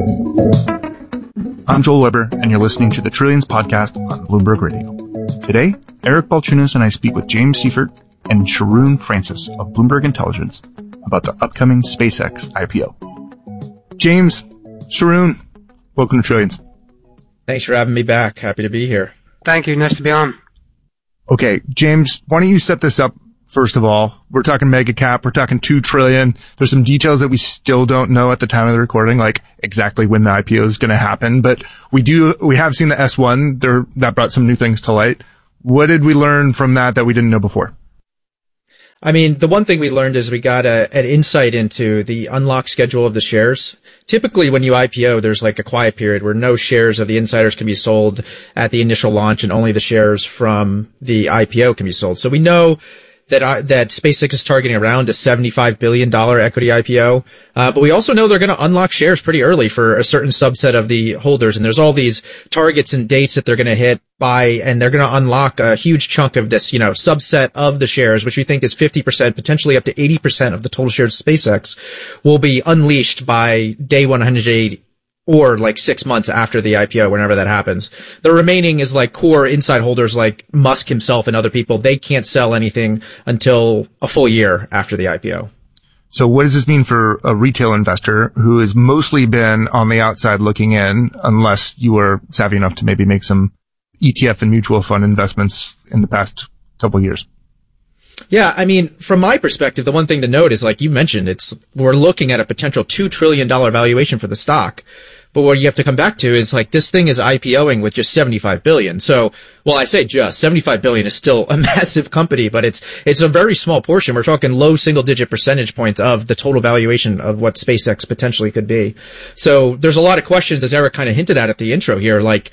I'm Joel Weber, and you're listening to the Trillions podcast on Bloomberg Radio. Today, Eric Balchunas and I speak with James Seifert and Sharoon Francis of Bloomberg Intelligence about the upcoming SpaceX IPO. James, Sharoon, welcome to Trillions. Thanks for having me back. Happy to be here. Thank you. Nice to be on. Okay, James, why don't you set this up? First of all, we're talking mega cap. We're talking $2 trillion. There's some details that we still don't know at the time of the recording, like exactly when the IPO is going to happen. But we have seen the S1 there that brought some new things to light. What did we learn from that we didn't know before? I mean, the one thing we learned is we got an insight into the unlock schedule of the shares. Typically, when you IPO, there's like a quiet period where no shares of the insiders can be sold at the initial launch, and only the shares from the IPO can be sold. So we know that SpaceX is targeting around a $75 billion equity IPO. But we also know they're going to unlock shares pretty early for a certain subset of the holders. And there's all these targets and dates that they're going to hit by, and they're going to unlock a huge chunk of this, subset of the shares, which we think is 50%, potentially up to 80% of the total shares of SpaceX will be unleashed by day 180. Or like 6 months after the IPO, whenever that happens. The remaining is like core inside holders like Musk himself and other people. They can't sell anything until a full year after the IPO. So what does this mean for a retail investor who has mostly been on the outside looking in, unless you were savvy enough to maybe make some ETF and mutual fund investments in the past couple of years? Yeah, I mean, from my perspective, the one thing to note is, like you mentioned, we're looking at a potential $2 trillion valuation for the stock. But what you have to come back to is, like, this thing is IPOing with just $75 billion. So, well, I say just $75 billion is still a massive company, but it's a very small portion. We're talking low single digit percentage points of the total valuation of what SpaceX potentially could be. So there's a lot of questions, as Eric kind of hinted at the intro here, like,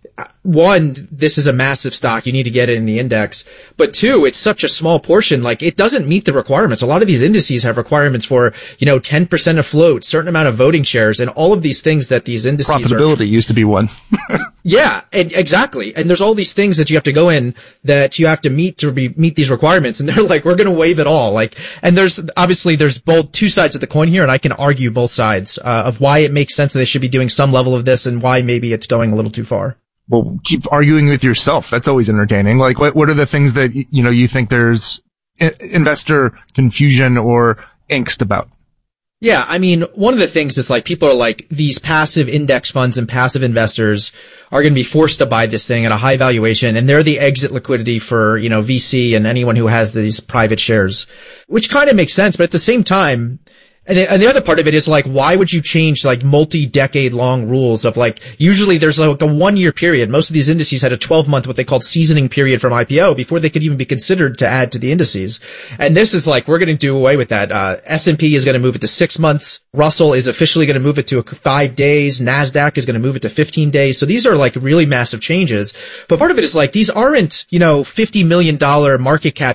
one, this is a massive stock. You need to get it in the index. But two, it's such a small portion. Like, it doesn't meet the requirements. A lot of these indices have requirements for, 10% of float, certain amount of voting shares, and all of these things that these indices Profitability used to be one. Yeah, exactly. And there's all these things that you have to go in that you have to meet these requirements. And they're like, we're going to waive it all. Like, and there's both two sides of the coin here, and I can argue both sides, of why it makes sense that they should be doing some level of this and why maybe it's going a little too far. Well, keep arguing with yourself. That's always entertaining. Like, what are the things that, you think there's investor confusion or angst about? Yeah, I mean, one of the things is, like, people are like, these passive index funds and passive investors are going to be forced to buy this thing at a high valuation, and they're the exit liquidity for, VC and anyone who has these private shares, which kind of makes sense. But at the same time, and the other part of it is, like, why would you change, like, multi-decade long rules of, like, usually there's like a 1 year period. Most of these indices had a 12-month, what they called seasoning period from IPO before they could even be considered to add to the indices. And this is like, we're going to do away with that. S&P is going to move it to 6 months. Russell is officially going to move it to 5 days. NASDAQ is going to move it to 15 days. So these are, like, really massive changes. But part of it is, like, these aren't, $50 million market cap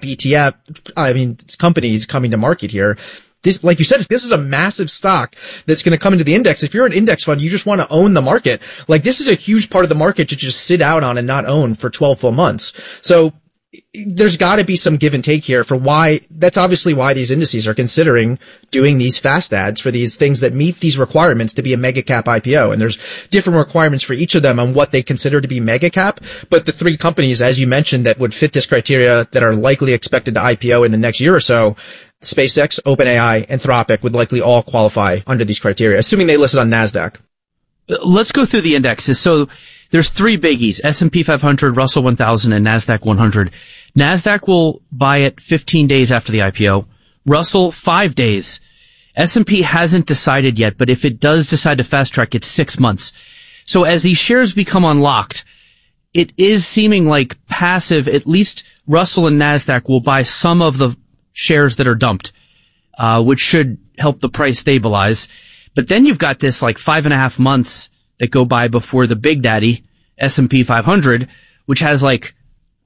ETF, companies coming to market here. This, like you said, this is a massive stock that's going to come into the index. If you're an index fund, you just want to own the market. Like, this is a huge part of the market to just sit out on and not own for 12 full months. So there's got to be some give and take here for that's obviously why these indices are considering doing these fast ads for these things that meet these requirements to be a mega cap IPO. And there's different requirements for each of them on what they consider to be mega cap. But the three companies, as you mentioned, that would fit this criteria that are likely expected to IPO in the next year or so, SpaceX, OpenAI, Anthropic would likely all qualify under these criteria, assuming they listed on NASDAQ. Let's go through the indexes. So there's three biggies, S&P 500, Russell 1000, and NASDAQ 100. NASDAQ will buy it 15 days after the IPO. Russell, 5 days. S&P hasn't decided yet, but if it does decide to fast track, it's 6 months. So as these shares become unlocked, it is seeming like passive, at least Russell and NASDAQ will buy some of the shares that are dumped, which should help the price stabilize. But then you've got this like 5.5 months that go by before the big daddy, S&P 500, which has like,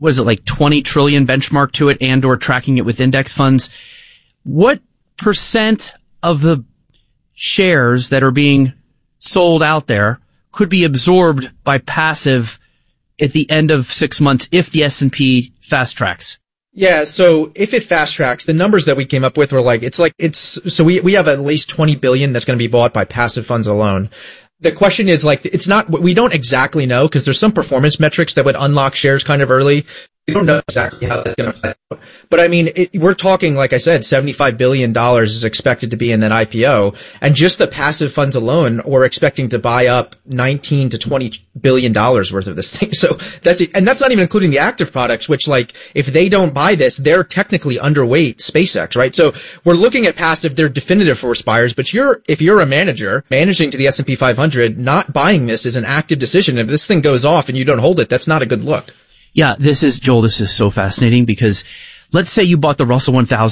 20 trillion benchmark to it and or tracking it with index funds. What percent of the shares that are being sold out there could be absorbed by passive at the end of 6 months if the S&P fast tracks? Yeah, so if it fast tracks, the numbers that we came up with were we have at least 20 billion that's going to be bought by passive funds alone. the question is like, it's not, we don't exactly know because there's some performance metrics that would unlock shares kind of early. We don't know exactly how that's going to play out. But I mean, we're talking, like I said, $75 billion is expected to be in that IPO. And just the passive funds alone, we're expecting to buy up $19 to $20 billion worth of this thing. So that's it. And that's not even including the active products, which like, if they don't buy this, they're technically underweight SpaceX, right? So we're looking at passive, they're definitive for Spires, but if you're a manager managing to the S&P 500, not buying this is an active decision. If this thing goes off and you don't hold it, that's not a good look. Yeah, Joel, this is so fascinating because let's say you bought the Russell 1000